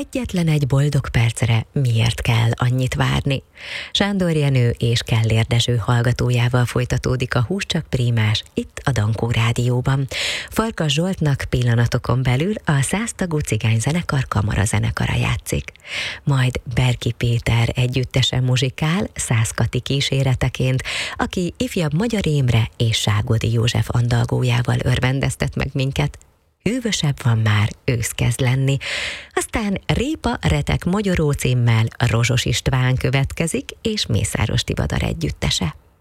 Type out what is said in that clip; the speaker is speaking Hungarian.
egyetlen egy boldog percre miért kell annyit várni? Sándor Jenő és Kellér Dezső hallgatójával folytatódik a Hús csak prímás itt a Dankó Rádióban. Farkas Zsoltnak pillanatokon belül a 100 tagú cigányzenekar kamarazenekara játszik. Majd Berki Péter együttese muzsikál Szász Kati kíséreteként, aki ifjabb Magyar Émre és Ságodi József andalgójával örvendeztet meg minket. Hűvösebb van már, ősz kezd lenni. Aztán Répa, Retek, Mogyoró címmel Rozsos István következik, és Mészáros Tivadar együttese.